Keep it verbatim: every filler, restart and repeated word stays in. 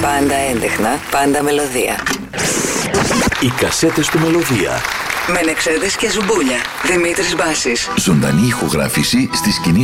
Πάντα έντεχνα, πάντα μελωδία. Οι κασέτες του Μελωδία. Μενεξέδες και Ζουμπούλια. Δημήτρης Μπάσης. Ζωντανή ηχογράφηση στη σκηνή